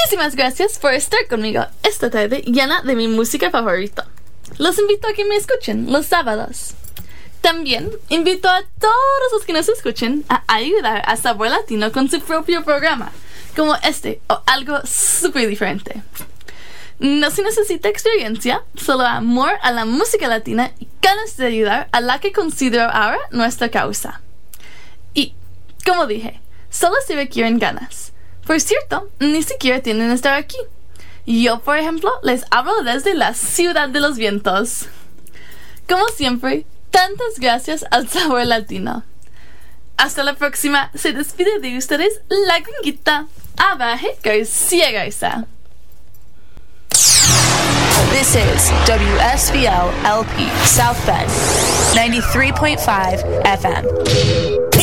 Muchísimas gracias por estar conmigo esta tarde llena de mi música favorita. Los invito a que me escuchen los sábados. También invito a todos los que nos escuchen a ayudar a Sabor Latino con su propio programa, como este o algo súper diferente. No se necesita experiencia, solo amor a la música latina y ganas de ayudar a la que considero ahora nuestra causa. Y, como dije, solo se requieren ganas. Por cierto, ni siquiera tienen que estar aquí. Yo, por ejemplo, les hablo desde la Ciudad de los Vientos. Como siempre, tantas gracias al Sabor Latino. Hasta la próxima. Se despide de ustedes la gringuita Abaje García Garza. This is WSVL LP South Bend 93.5 FM.